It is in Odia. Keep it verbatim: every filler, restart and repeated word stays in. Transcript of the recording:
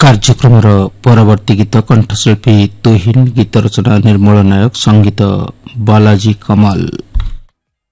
କାର୍ଯ୍ୟକ୍ରମର ପରବର୍ତ୍ତୀ ଗୀତ କଣ୍ଠଶିଳ୍ପୀ ତୁହିନ୍, ଗୀତ ରଚନା ନିର୍ମଳ ନାୟକ, ସଙ୍ଗୀତ ବାଲାଜୀ କମାଲ।